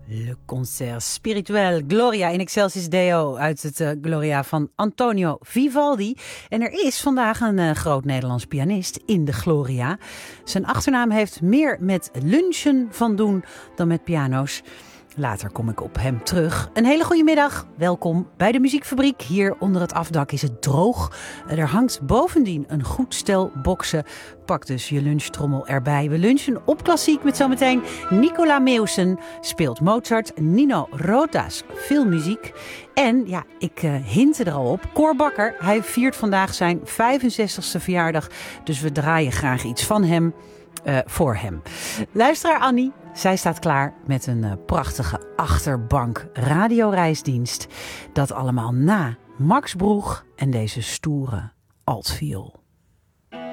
Le concert spirituel Gloria in Excelsis Deo uit het Gloria van Antonio Vivaldi. En er is vandaag een groot Nederlands pianist in de Gloria. Zijn achternaam heeft meer met lunchen van doen dan met piano's. Later kom ik op hem terug. Een hele goede middag. Welkom bij de Muziekfabriek. Hier onder het afdak is het droog. Er hangt bovendien een goed stel boksen. Pak dus je lunchtrommel erbij. We lunchen op klassiek met zometeen Nicola Meeuwsen. Speelt Mozart, Nino Rota's filmmuziek. En ja, ik hintte er al op. Cor Bakker, hij viert vandaag zijn 65ste verjaardag. Dus we draaien graag iets van hem. Voor hem. Luisteraar Annie, zij staat klaar met een prachtige achterbank radioreisdienst. Dat allemaal na Max Broeg en deze stoere altviool.